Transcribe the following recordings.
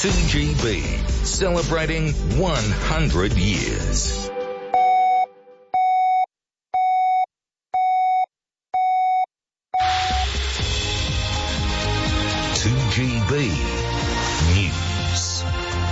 2GB, celebrating 100 years. News.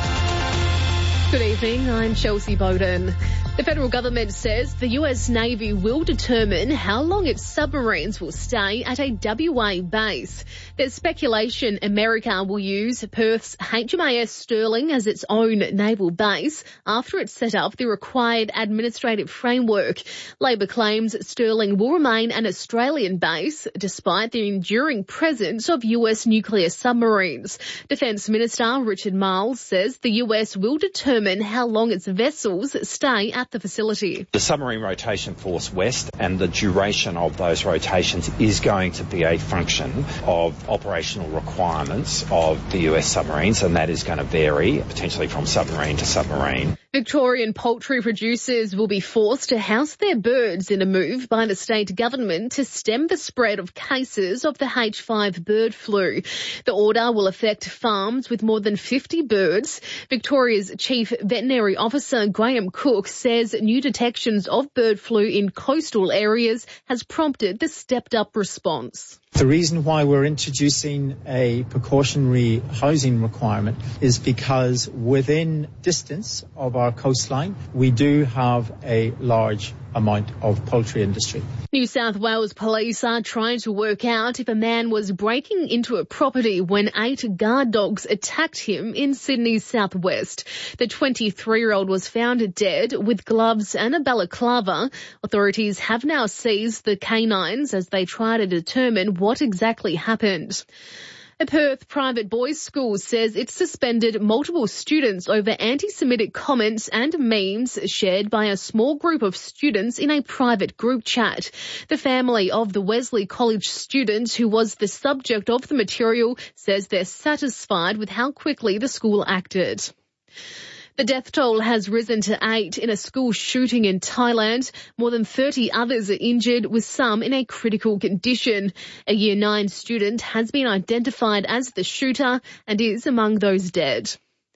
Good evening, I'm Chelsea Bowden. The federal government says the US Navy will determine how long its submarines will stay at a WA base. There's speculation America will use Perth's HMAS Sterling as its own naval base after it set up the required administrative framework. Labor claims Sterling will remain an Australian base despite the enduring presence of US nuclear submarines. Defence Minister Richard Marles says the US will determine how long its vessels stay at the facility. The Submarine Rotation Force West and the duration of those rotations is going to be a function of operational requirements of the US submarines, and that is going to vary potentially from submarine to submarine. Victorian poultry producers will be forced to house their birds in a move by the state government to stem the spread of cases of the H5 bird flu. The order will affect farms with more than 50 birds. Victoria's Chief Veterinary Officer Graham Cook says new detections of bird flu in coastal areas has prompted the stepped-up response. The reason why we're introducing a precautionary housing requirement is because within distance of our coastline, we do have a large amount of poultry industry. New South Wales police are trying to work out if a man was breaking into a property when 8 guard dogs attacked him in Sydney's southwest. The 23-year-old was found dead with gloves and a balaclava. Authorities have now seized the canines as they try to determine what exactly happened. A Perth private boys' school says it suspended multiple students over anti-Semitic comments and memes shared by a small group of students in a private group chat. The family of the Wesley College student who was the subject of the material says they're satisfied with how quickly the school acted. The death toll has risen to 8 in a school shooting in Thailand. More than 30 others are injured, with some in a critical condition. A Year 9 student has been identified as the shooter and is among those dead.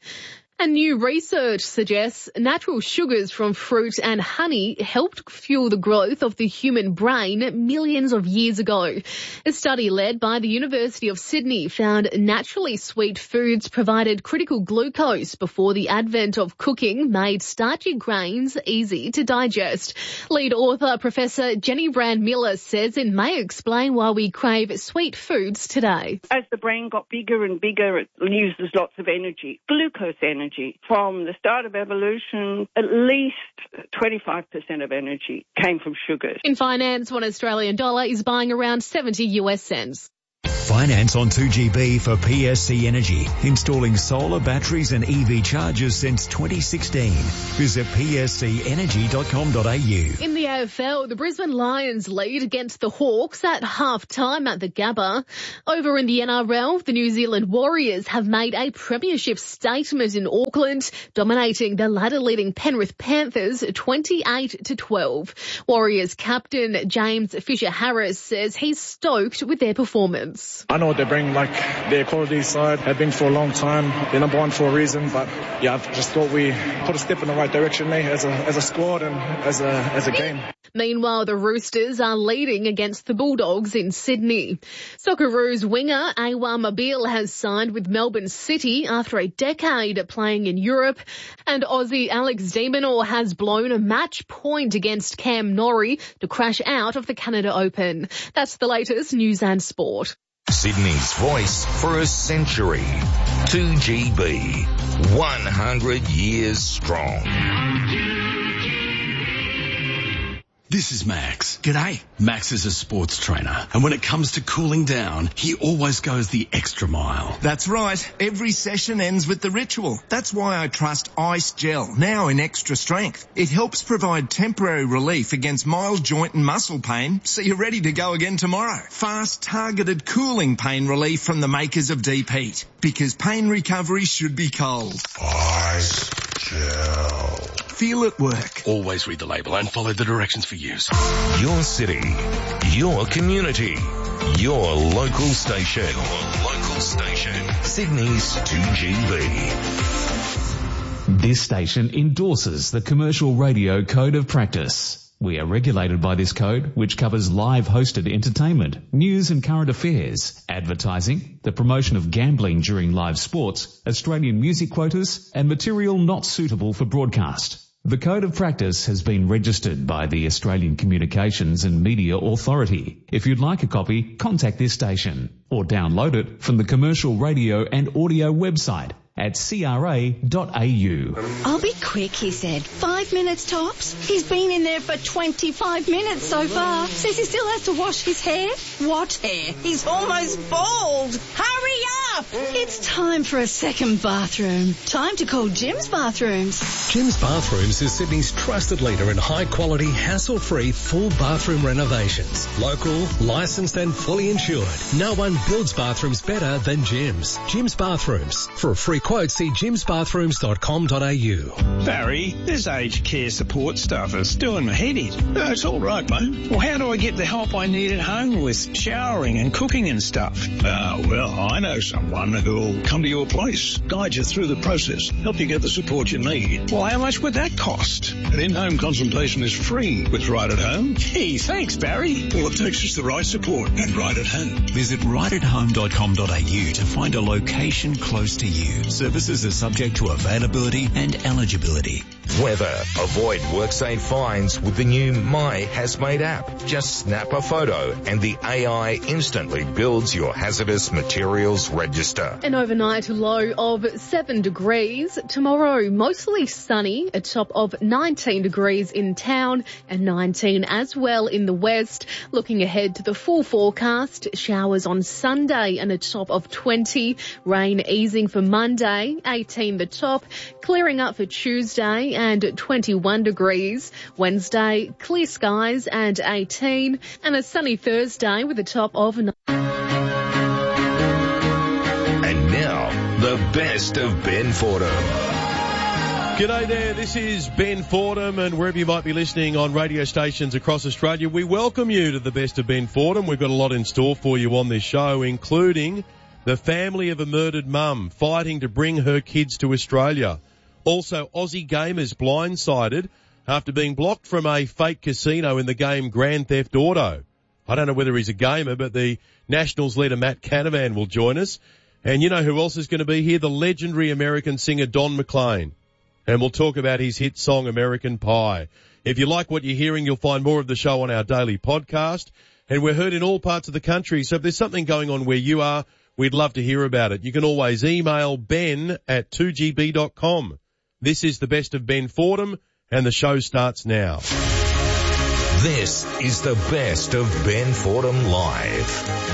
And new research suggests natural sugars from fruit and honey helped fuel the growth of the human brain millions of years ago. A study led by the University of Sydney found naturally sweet foods provided critical glucose before the advent of cooking made starchy grains easy to digest. Lead author Professor Jenny Brand-Miller says it may explain why we crave sweet foods today. As the brain got bigger and bigger, it uses lots of energy, glucose energy. From the start of evolution, at least 25% of energy came from sugars. In finance, $1 Australian is buying around 70 US cents. Finance on 2GB for PSC Energy, installing solar batteries and EV chargers since 2016. Visit pscenergy.com.au. In the AFL, the Brisbane Lions lead against the Hawks at half-time at the Gabba. Over in the NRL, the New Zealand Warriors have made a premiership statement in Auckland, dominating the ladder-leading Penrith Panthers 28-12. Warriors captain James Fisher-Harris says he's stoked with their performance. I know what they bring, like their quality side have been for a long time. They're number one for a reason, but yeah, I just thought we put a step in the right direction there as a squad and as a game. Meanwhile, the Roosters are leading against the Bulldogs in Sydney. Socceroos winger Awa Mobile has signed with Melbourne City after a decade playing in Europe, and Aussie Alex de Minaur has blown a match point against Cam Norrie to crash out of the Canada Open. That's the latest news and sport. Sydney's voice for a century. 2GB, 100 years strong. This is Max. G'day. Max is a sports trainer, and when it comes to cooling down, he always goes the extra mile. That's right. Every session ends with the ritual. That's why I trust Ice Gel, now in extra strength. It helps provide temporary relief against mild joint and muscle pain, so you're ready to go again tomorrow. Fast, targeted cooling pain relief from the makers of Deep Heat, because pain recovery should be cold. Ice Gel. Feel it work. Always read the label and follow the directions for use. Your city, your community, your local station. Your local Station, Sydney's 2GB. This station endorses the Commercial Radio Code of Practice. We are regulated by this code, which covers live hosted entertainment, news and current affairs, advertising, the promotion of gambling during live sports, Australian music quotas, and material not suitable for broadcast. The Code of Practice has been registered by the Australian Communications and Media Authority. If you'd like a copy, contact this station or download it from the Commercial Radio and Audio website at cra.au. I'll be quick, he said. 5 minutes tops. He's been in there for 25 minutes so far. Says he still has to wash his hair. What hair? He's almost bald. Hurry up! It's time for a second bathroom. Time to call Jim's Bathrooms. Jim's Bathrooms is Sydney's trusted leader in high-quality, hassle-free, full bathroom renovations. Local, licensed and fully insured. No one builds bathrooms better than Jim's. Jim's Bathrooms. For a free quote, see jimsbathrooms.com.au. Barry, this aged care support stuff is doing my head in. It's all right, mate. Well, how do I get the help I need at home with showering and cooking and stuff? Well, I know someone who'll come to your place, guide you through the process, help you get the support you need. Well, how much would that cost? An in-home consultation is free with Right at Home. Gee, thanks, Barry. All it takes is the right support and Right at Home. Visit rightathome.com.au to find a location close to you. Services are subject to availability and eligibility. Weather. Avoid WorkSafe fines with the new My Hazmate app. Just snap a photo and the AI instantly builds your hazardous materials register. An overnight low of 7 degrees. Tomorrow, mostly sunny, a top of 19 degrees in town and 19 as well in the west. Looking ahead to the full forecast, showers on Sunday and a top of 20. Rain easing for Monday, 18 the top. Clearing up for Tuesday and 21 degrees. Wednesday, clear skies and 18. And a sunny Thursday with a top of 9. And now, the best of Ben Fordham. G'day there, this is Ben Fordham, and wherever you might be listening on radio stations across Australia, we welcome you to the best of Ben Fordham. We've got a lot in store for you on this show, including the family of a murdered mum fighting to bring her kids to Australia. Also, Aussie gamers blindsided after being blocked from a fake casino in the game Grand Theft Auto. I don't know whether he's a gamer, but the Nationals leader Matt Canavan will join us. And you know who else is going to be here? The legendary American singer Don McLean. And we'll talk about his hit song American Pie. If you like what you're hearing, you'll find more of the show on our daily podcast. And we're heard in all parts of the country. So if there's something going on where you are, we'd love to hear about it. You can always email ben@2gb.com. This is the best of Ben Fordham, and the show starts now. This is the best of Ben Fordham Live.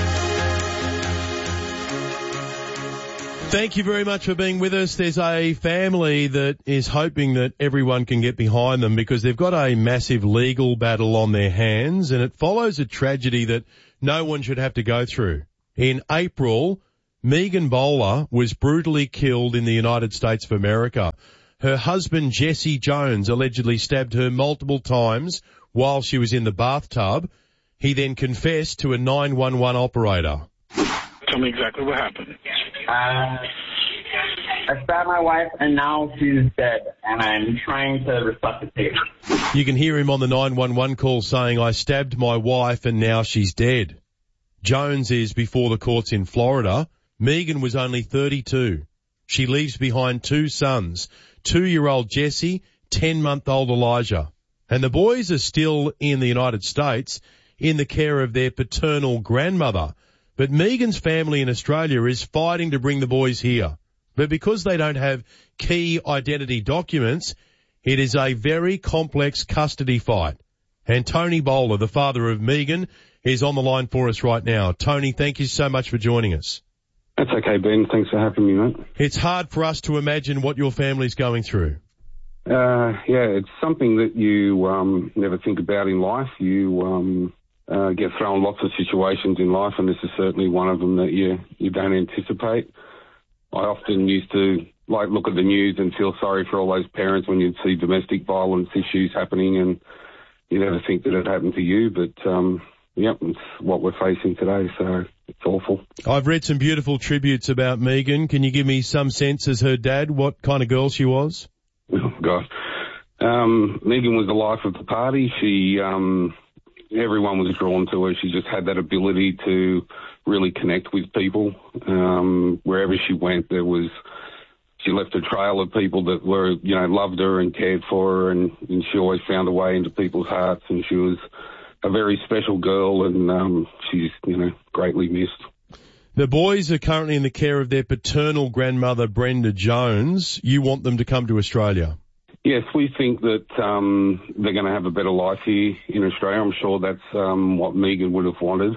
Thank you very much for being with us. There's a family that is hoping that everyone can get behind them because they've got a massive legal battle on their hands, and it follows a tragedy that no one should have to go through. In April, Megan Bowler was brutally killed in the United States of America. Her husband, Jesse Jones, allegedly stabbed her multiple times while she was in the bathtub. He then confessed to a 911 operator. Tell me exactly what happened. I stabbed my wife and now she's dead and I'm trying to resuscitate her. You can hear him on the 911 call saying, "I stabbed my wife and now she's dead." Jones is before the courts in Florida. Megan was only 32. She leaves behind 2 sons, 2-year-old Jesse, 10-month-old Elijah. And the boys are still in the United States in the care of their paternal grandmother. But Megan's family in Australia is fighting to bring the boys here. But because they don't have key identity documents, it is a very complex custody fight. And Tony Bowler, the father of Megan, is on the line for us right now. Tony, thank you so much for joining us. That's okay, Ben. Thanks for having me, mate. It's hard for us to imagine what your family's going through. Yeah, it's something that you never think about in life. You get thrown lots of situations in life, and this is certainly one of them that you don't anticipate. I often used to look at the news and feel sorry for all those parents when you'd see domestic violence issues happening, and you never think that it happened to you. But it's what we're facing today, so it's awful. I've read some beautiful tributes about Megan. Can you give me some sense as her dad what kind of girl she was? Oh, God. Megan was the life of the party. She, everyone was drawn to her. She just had that ability to really connect with people. Wherever she went, she left a trail of people that were, loved her and cared for her, and she always found a way into people's hearts, and she was a very special girl, and she's, greatly missed. The boys are currently in the care of their paternal grandmother, Brenda Jones. You want them to come to Australia? Yes, we think that they're going to have a better life here in Australia. I'm sure that's what Megan would have wanted.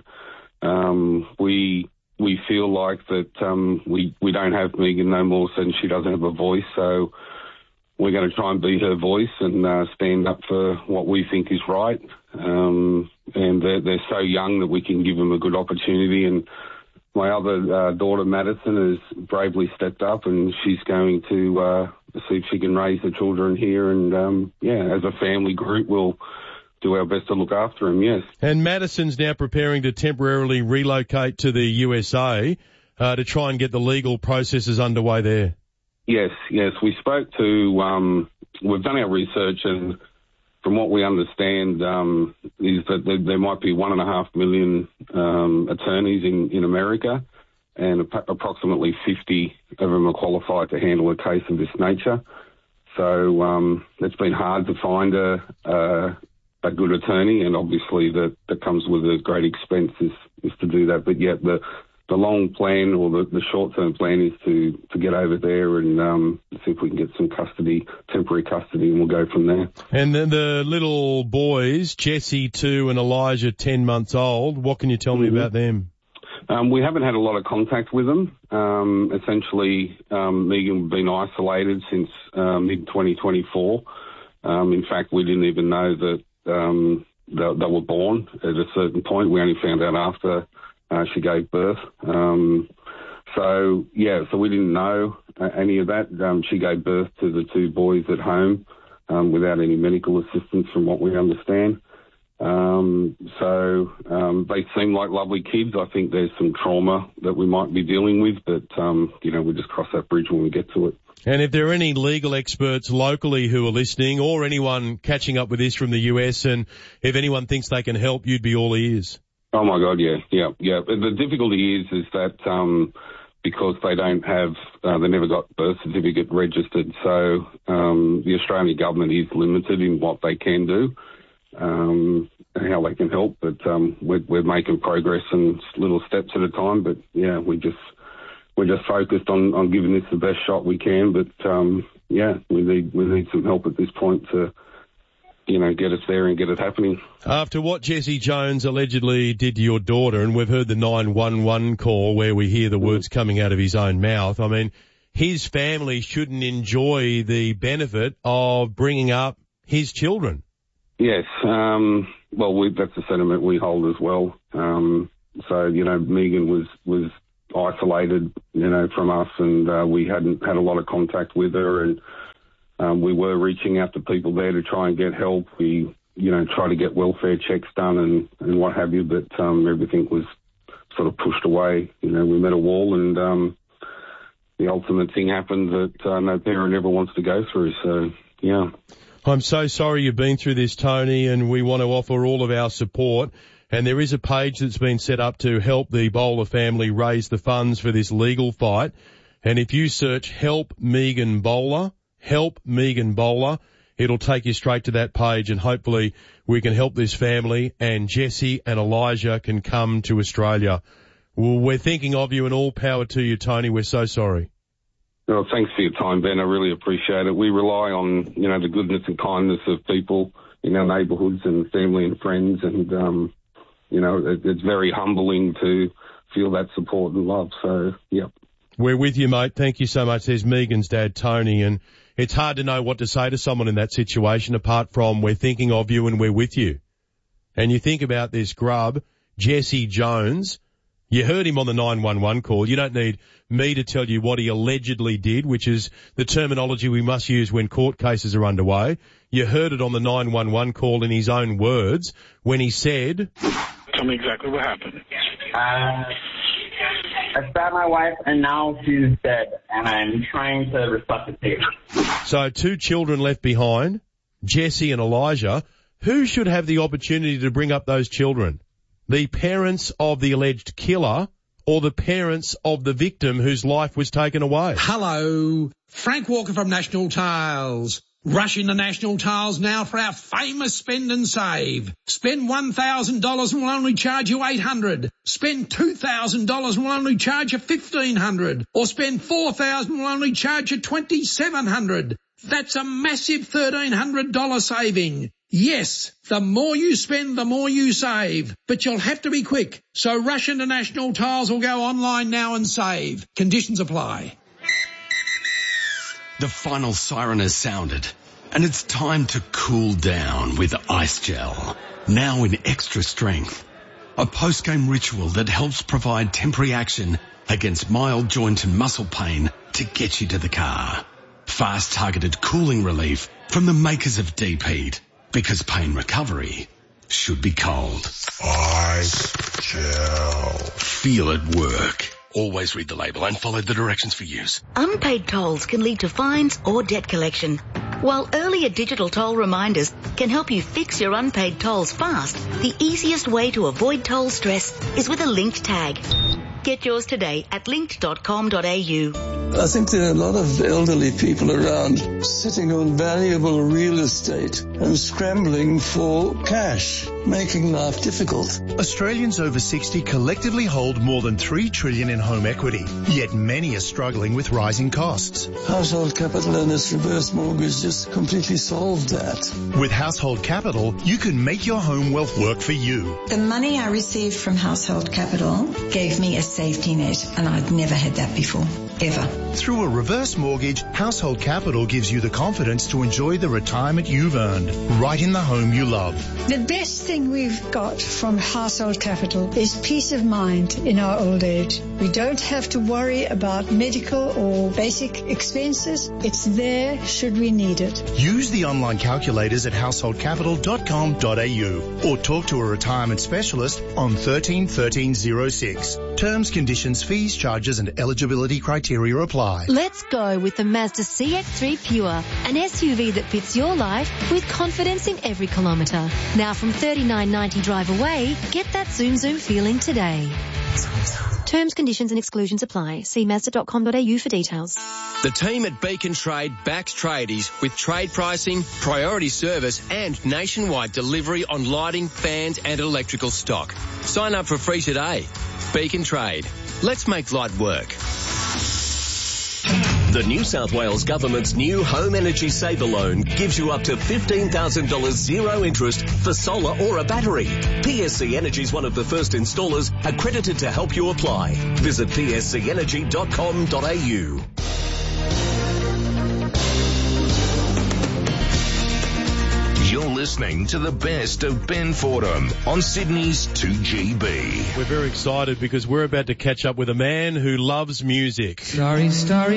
We feel like that we don't have Megan no more since she doesn't have a voice, so we're going to try and be her voice and stand up for what we think is right. And they're so young that we can give them a good opportunity. And my other daughter, Madison, has bravely stepped up, and she's going to see if she can raise the children here. And, as a family group, we'll do our best to look after them, yes. And Madison's now preparing to temporarily relocate to the USA to try and get the legal processes underway there. Yes. We spoke to, we've done our research, and from what we understand is that there might be 1.5 million attorneys in America, and approximately 50 of them are qualified to handle a case of this nature. So it's been hard to find a good attorney, and obviously that comes with a great expense is to do that. But yet the long plan, or the short-term plan, is to get over there and see if we can get some temporary custody, and we'll go from there. And then the little boys, Jesse 2 and Elijah 10 months old, what can you tell me about them? We haven't had a lot of contact with them. Essentially, Megan had been isolated since mid-2024. In fact, we didn't even know that they were born at a certain point. We only found out after she gave birth. So we didn't know any of that. She gave birth to the 2 boys at home without any medical assistance, from what we understand. They seem like lovely kids. I think there's some trauma that we might be dealing with, but, we'll just cross that bridge when we get to it. And if there are any legal experts locally who are listening, or anyone catching up with this from the US, and if anyone thinks they can help, you'd be all ears. Oh my God, yeah. The difficulty is that because they don't have, they never got birth certificate registered, so the Australian government is limited in what they can do, and how they can help. But we're making progress and little steps at a time. But yeah, we're just focused on giving this the best shot we can. But we need some help at this point to get us there and get it happening. After what Jesse Jones allegedly did to your daughter, and we've heard the 911 call where we hear the words coming out of his own mouth, I mean, his family shouldn't enjoy the benefit of bringing up his children. Yes. That's the sentiment we hold as well. Megan was isolated, from us, and we hadn't had a lot of contact with her, and we were reaching out to people there to try and get help. We, try to get welfare checks done and what have you, but everything was sort of pushed away. We met a wall, and the ultimate thing happened that no parent ever wants to go through. So, yeah. I'm so sorry you've been through this, Tony, and we want to offer all of our support. And there is a page that's been set up to help the Bowler family raise the funds for this legal fight. And if you search Help Megan Bowler, it'll take you straight to that page, and hopefully we can help this family, and Jesse and Elijah can come to Australia. Well, we're thinking of you, and all power to you, Tony. We're so sorry. Well, thanks for your time, Ben. I really appreciate it. We rely on, the goodness and kindness of people in our neighbourhoods and family and friends, and, it's very humbling to feel that support and love. So, yeah. We're with you, mate. Thank you so much. There's Megan's dad, Tony, and it's hard to know what to say to someone in that situation apart from we're thinking of you and we're with you. And you think about this grub, Jesse Jones. You heard him on the 911 call. You don't need me to tell you what he allegedly did, which is the terminology we must use when court cases are underway. You heard it on the 911 call in his own words when he said, Tell me exactly what happened. I stabbed my wife, and now she's dead, and I'm trying to resuscitate her. So 2 children left behind, Jesse and Elijah. Who should have the opportunity to bring up those children? The parents of the alleged killer or the parents of the victim whose life was taken away? Hello, Frank Walker from National Tiles. Rush into National Tiles now for our famous spend and save. Spend $1,000 and we'll only charge you $800. Spend $2,000 and we'll only charge you $1,500. Or spend $4,000 and we'll only charge you $2,700. That's a massive $1,300 saving. Yes, the more you spend, the more you save. But you'll have to be quick. So rush into National Tiles or go online now and save. Conditions apply. The final siren has sounded, and it's time to cool down with Ice Gel, now in extra strength. A post-game ritual that helps provide temporary action against mild joint and muscle pain to get you to the car. Fast targeted cooling relief from the makers of Deep Heat, because pain recovery should be cold. Ice Gel. Feel it work. Always read the label and follow the directions for use. Unpaid tolls can lead to fines or debt collection, while earlier digital toll reminders can help you fix your unpaid tolls fast. The easiest way to avoid toll stress is with a linked tag. Get yours today at linked.com.au. I think there are a lot of elderly people around sitting on valuable real estate and scrambling for cash, making life difficult. Australians over 60 collectively hold more than $3 trillion in home equity, yet many are struggling with rising costs. Household Capital and its reverse mortgage just completely solved that. With Household Capital, you can make your home wealth work for you. The money I received from Household Capital gave me a safety net, and I'd never had that before, ever. Through a reverse mortgage, Household Capital gives you the confidence to enjoy the retirement you've earned, right in the home you love. The best thing we've got from Household Capital is peace of mind in our old age. We don't have to worry about medical or basic expenses. It's there should we need it. Use the online calculators at householdcapital.com.au or talk to a retirement specialist on 13 1306. Terms, conditions, fees, charges and eligibility criteria apply. Let's go with the Mazda CX-3 Pure, an SUV that fits your life with confidence in every kilometre. Now from $39.90 drive away, get that Zoom Zoom feeling today. Terms, conditions and exclusions apply. See Mazda.com.au for details. The team at Beacon Trade backs tradies with trade pricing, priority service and nationwide delivery on lighting, fans and electrical stock. Sign up for free today. Beacon Trade. Let's make light work. The New South Wales Government's new Home Energy Saver Loan gives you up to $15,000 zero interest for solar or a battery. PSC Energy is one of the first installers accredited to help you apply. Visit pscenergy.com.au. You're listening to the best of Ben Fordham on Sydney's 2GB. We're very excited because we're about to catch up with a man who loves music. Starry, starry